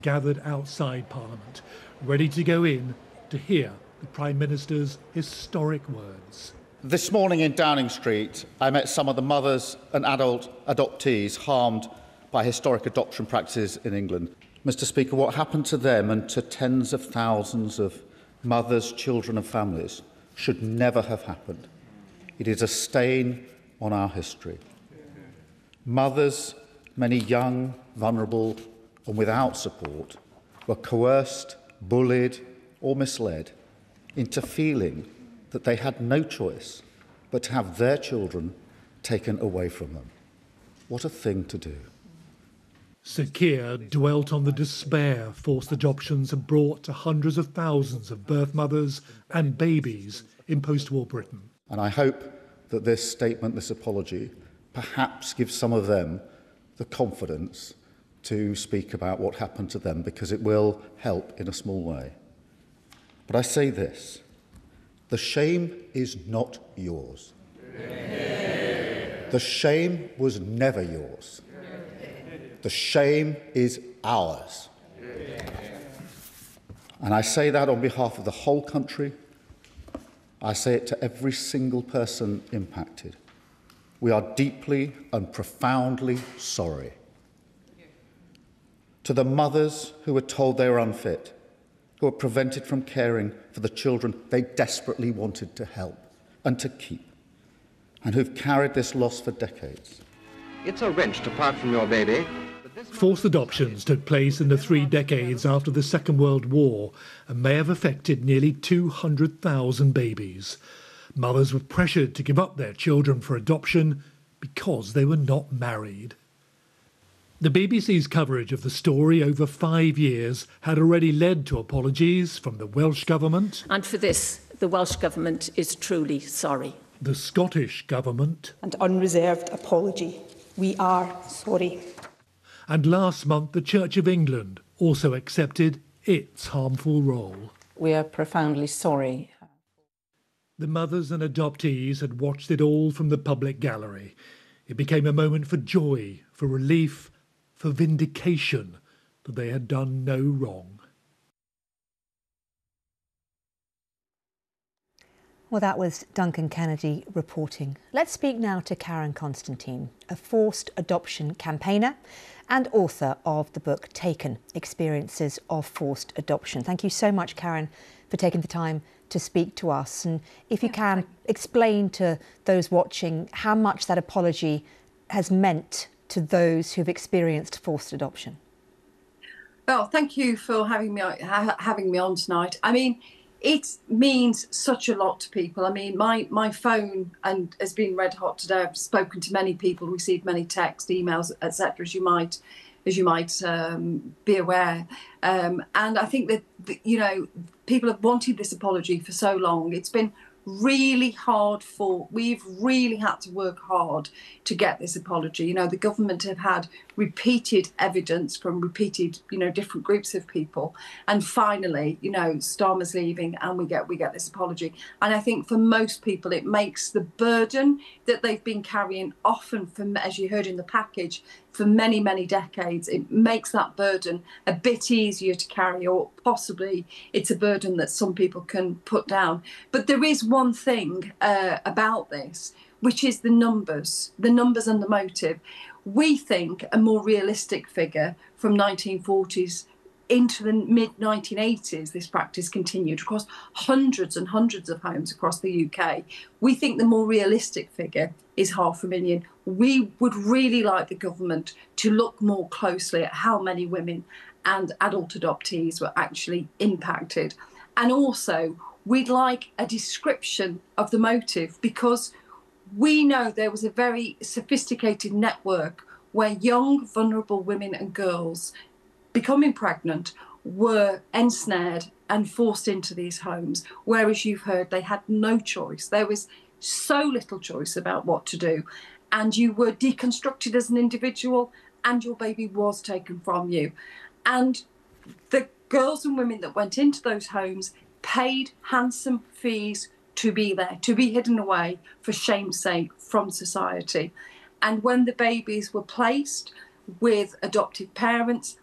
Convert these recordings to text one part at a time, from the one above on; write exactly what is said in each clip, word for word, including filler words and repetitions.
gathered outside Parliament, ready to go in to hear the Prime Minister's historic words. This morning in Downing Street, I met some of the mothers and adult adoptees harmed by historic adoption practices in England. Mister Speaker, what happened to them and to tens of thousands of mothers, children and families should never have happened. It is a stain on our history. Mothers, many young, vulnerable and without support, were coerced, bullied or misled into feeling that they had no choice but to have their children taken away from them. What a thing to do. Sir Keir dwelt on the despair forced adoptions have brought to hundreds of thousands of birth mothers and babies in post-war Britain. And I hope that this statement, this apology, perhaps gives some of them the confidence to speak about what happened to them, because it will help in a small way. But I say this, the shame is not yours. The shame was never yours. The shame is ours. And I say that on behalf of the whole country. I say it to every single person impacted. We are deeply and profoundly sorry. To the mothers who were told they were unfit, who were prevented from caring for the children they desperately wanted to help and to keep, and who've carried this loss for decades. It's a wrench to part from your baby. Forced adoptions took place in the three decades after the Second World War and may have affected nearly two hundred thousand babies. Mothers were pressured to give up their children for adoption because they were not married. The B B C's coverage of the story over five years had already led to apologies from the Welsh Government. And for this, the Welsh Government is truly sorry. The Scottish Government. And unreserved apology. We are sorry. And last month, the Church of England also accepted its harmful role. We are profoundly sorry. The mothers and adoptees had watched it all from the public gallery. It became a moment for joy, for relief, for vindication that they had done no wrong. Well, that was Duncan Kennedy reporting. Let's speak now to Karen Constantine, a forced adoption campaigner and author of the book Taken, Experiences of Forced Adoption. Thank you so much, Karen, for taking the time to speak to us. And if you can, explain to those watching how much that apology has meant to those who've experienced forced adoption. Well, thank you for having me ha having me on tonight. I mean, it means such a lot to people. I mean, my my phone and has been red hot today. I've spoken to many people, received many texts, emails, et cetera. As you might, as you might um, be aware, um, and I think that, that you know, people have wanted this apology for so long. It's been really hard for, we've really had to work hard to get this apology. You know, the government have had repeated evidence from repeated, you know, different groups of people. And finally, you know, Starmer's leaving and we get we get this apology. And I think for most people, it makes the burden that they've been carrying often from, as you heard in the package, for many, many decades, it makes that burden a bit easier to carry, or possibly it's a burden that some people can put down. But there is one thing uh, about this, which is the numbers, the numbers and the motive. We think a more realistic figure from nineteen forties into the mid nineteen eighties, this practice continued across hundreds and hundreds of homes across the U K. We think the more realistic figure is half a million. We would really like the government to look more closely at how many women and adult adoptees were actually impacted. And also, we'd like a description of the motive, because we know there was a very sophisticated network where young, vulnerable women and girls becoming pregnant were ensnared and forced into these homes, whereas you've heard they had no choice. There was so little choice about what to do, and you were deconstructed as an individual and your baby was taken from you. And the girls and women that went into those homes paid handsome fees to be there, to be hidden away for shame's sake from society. And when the babies were placed with adoptive parents,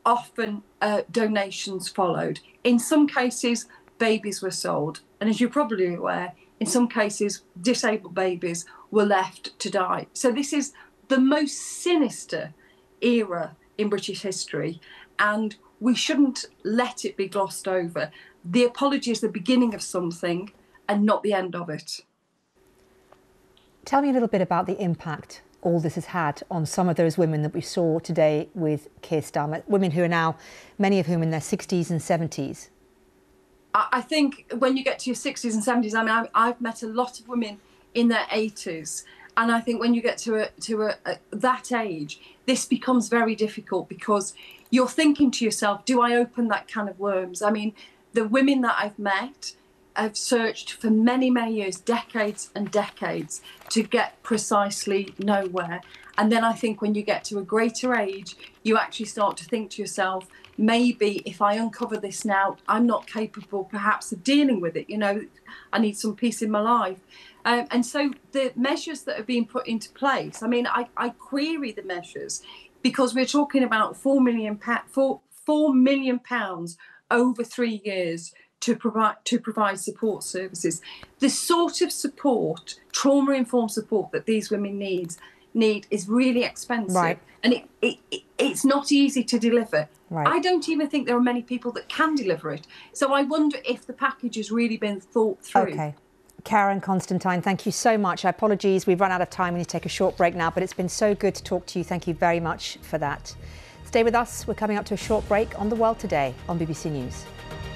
often uh, donations followed. In some cases, babies were sold. And as you're probably aware, in some cases, disabled babies were left to die. So this is the most sinister era in British history, and we shouldn't let it be glossed over. The apology is the beginning of something and not the end of it. Tell me a little bit about the impact all this has had on some of those women that we saw today with Keir Starmer, women who are now, many of whom in their sixties and seventies. I think when you get to your sixties and seventies, I mean, I've, I've met a lot of women in their eighties, and I think when you get to a, to a, a, that age, this becomes very difficult because you're thinking to yourself, do I open that can of worms? I mean, the women that I've met have searched for many, many years, decades and decades, to get precisely nowhere. And then I think when you get to a greater age, you actually start to think to yourself, maybe if I uncover this now, I'm not capable perhaps of dealing with it. You know, I need some peace in my life. Um, and so the measures that are being put into place, I mean, I, I query the measures because we're talking about four million, four, four million pounds over three years to provide to provide support services. The sort of support, trauma-informed support that these women need, need is really expensive. Right. And it, it, it it's not easy to deliver. Right. I don't even think there are many people that can deliver it. So I wonder if the package has really been thought through. OK. Karen Constantine, thank you so much. Apologies, we've run out of time. We need to take a short break now, but it's been so good to talk to you. Thank you very much for that. Stay with us. We're coming up to a short break on The World Today on B B C News.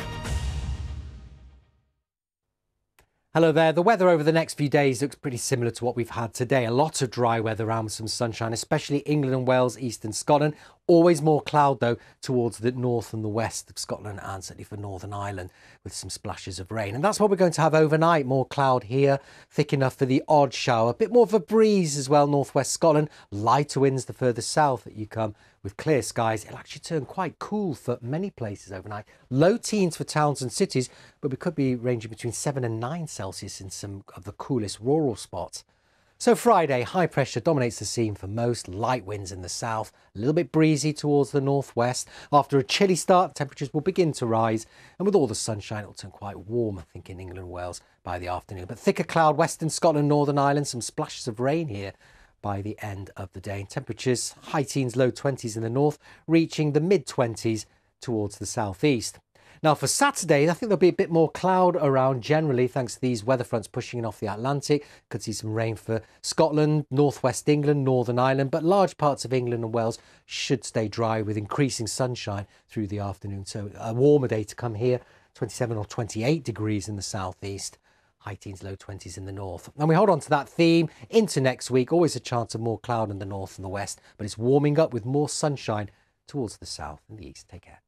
Hello there. The weather over the next few days looks pretty similar to what we've had today. A lot of dry weather around with some sunshine, especially England and Wales, eastern Scotland. Always more cloud, though, towards the north and the west of Scotland and certainly for Northern Ireland with some splashes of rain. And that's what we're going to have overnight. More cloud here, thick enough for the odd shower. A bit more of a breeze as well, northwest Scotland. Lighter winds the further south that you come. With clear skies, it'll actually turn quite cool for many places overnight. Low teens for towns and cities, but we could be ranging between seven and nine Celsius in some of the coolest rural spots. So Friday, high pressure dominates the scene for most. Light winds in the south, a little bit breezy towards the northwest. After a chilly start, temperatures will begin to rise. And with all the sunshine, it'll turn quite warm, I think, in England and Wales by the afternoon. But thicker cloud, western Scotland, Northern Ireland, some splashes of rain here by the end of the day. Temperatures high teens, low twenties in the north, reaching the mid twenties towards the southeast. Now for Saturday, I think there'll be a bit more cloud around generally thanks to these weather fronts pushing in off the Atlantic. Could see some rain for Scotland, northwest England, Northern Ireland, but large parts of England and Wales should stay dry with increasing sunshine through the afternoon. So a warmer day to come here, twenty-seven or twenty-eight degrees in the southeast. High teens, low twenties in the north. And we hold on to that theme into next week. Always a chance of more cloud in the north and the west, but it's warming up with more sunshine towards the south and the east. Take care.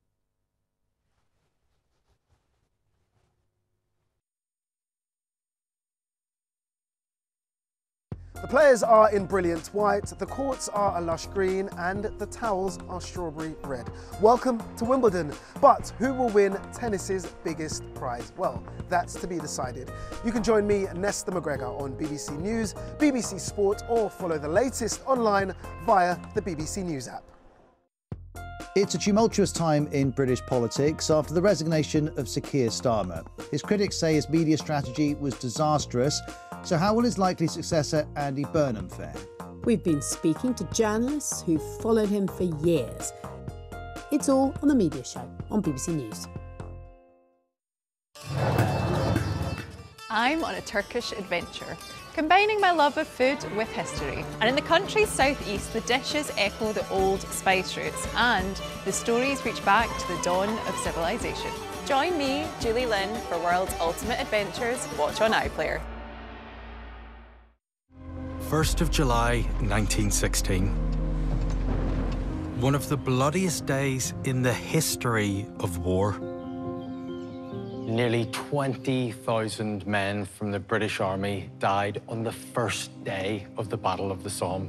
The players are in brilliant white, the courts are a lush green, and the towels are strawberry red. Welcome to Wimbledon. But who will win tennis's biggest prize? Well, that's to be decided. You can join me, Nesta McGregor, on B B C News, B B C Sport, or follow the latest online via the B B C News app. It's a tumultuous time in British politics after the resignation of Sir Keir Starmer. His critics say his media strategy was disastrous. So how will his likely successor, Andy Burnham, fare? We've been speaking to journalists who've followed him for years. It's all on The Media Show on B B C News. I'm on a Turkish adventure, combining my love of food with history. And in the country's southeast, the dishes echo the old spice routes and the stories reach back to the dawn of civilization. Join me, Julie Lynn, for World's Ultimate Adventures. Watch on iPlayer. first of July nineteen sixteen. One of the bloodiest days in the history of war. Nearly twenty thousand men from the British Army died on the first day of the Battle of the Somme.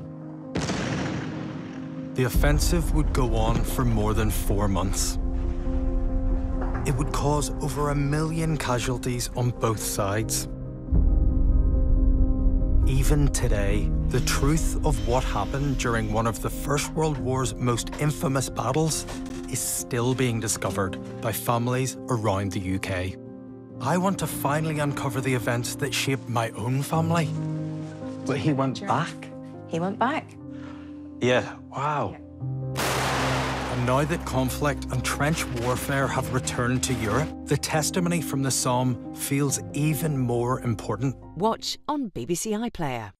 The offensive would go on for more than four months. It would cause over a million casualties on both sides. Even today, the truth of what happened during one of the First World War's most infamous battles is still being discovered by families around the U K. I want to finally uncover the events that shaped my own family. But he went back? He went back? Yeah, wow. And now that conflict and trench warfare have returned to Europe, the testimony from the Somme feels even more important. Watch on B B C iPlayer.